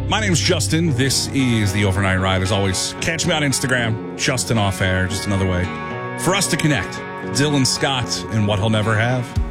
My name's Justin. This is the Overnight Ride. As always, catch me on Instagram, Justin Off Air, just another way for us to connect. Dylan Scott and what he'll never have.